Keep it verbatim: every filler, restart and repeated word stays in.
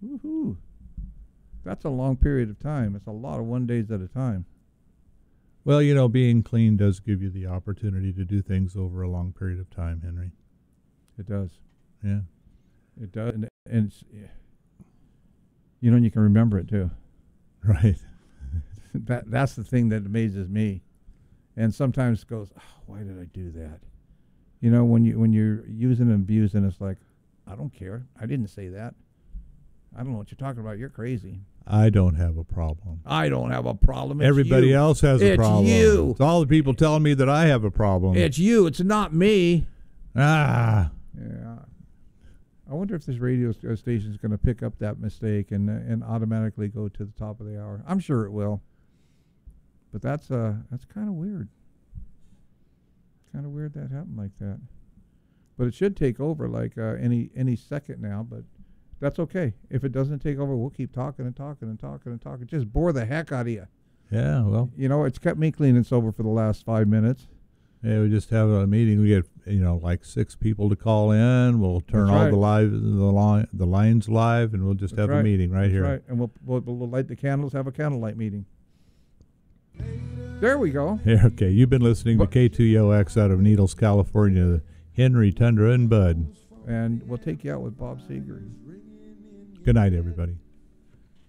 Woohoo! That's a long period of time. It's a lot of one days at a time. Well, you know, being clean does give you the opportunity to do things over a long period of time, Henry. It does. Yeah. It does. And, and it's, you know, and you can remember it too. Right. that That's the thing that amazes me. And sometimes it goes, oh, why did I do that? You know, when, you, when you're using and abusing, it's like, I don't care. I didn't say that. I don't know what you're talking about. You're crazy. I don't have a problem. I don't have a problem. It's Everybody you. else has it's a problem. You. It's all the people telling me that I have a problem. It's you. It's not me. Ah. Yeah. I wonder if this radio station is going to pick up that mistake and uh, and automatically go to the top of the hour. I'm sure it will. But that's uh that's kind of weird. Kind of weird that happened like that. But it should take over like uh, any any second now. But that's okay. If it doesn't take over, we'll keep talking and talking and talking and talking. Just bore the heck out of you. Yeah, well. You know, it's kept me clean and sober for the last five minutes. Yeah, we just have a meeting. We get, you know, like six people to call in. We'll turn That's all right. the live the line the lines live, and we'll just That's have right. a meeting right That's here. right. And we'll, we'll we'll light the candles. Have a candlelight meeting. There we go. Yeah, okay. You've been listening But- to K two E O X out of Needles, California. Henry, Tundra, and Bud. And we'll take you out with Bob Seger. Good night, everybody.